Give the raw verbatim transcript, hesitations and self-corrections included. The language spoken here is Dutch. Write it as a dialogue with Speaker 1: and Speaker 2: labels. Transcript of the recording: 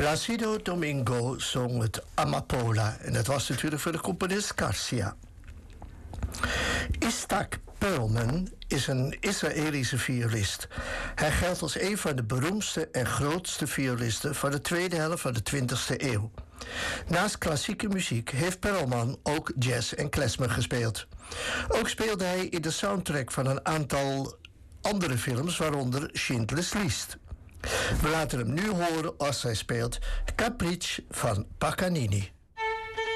Speaker 1: Placido Domingo zong het Amapola. En dat was natuurlijk voor de componist Garcia. Isaac Perlman is een Israëlische violist. Hij geldt als een van de beroemdste en grootste violisten van de tweede helft van de twintigste eeuw. Naast klassieke muziek heeft Perlman ook jazz en klezmer gespeeld. Ook speelde hij in de soundtrack van een aantal andere films, waaronder Schindler's List. We laten hem nu horen als hij speelt Capricci van Paganini.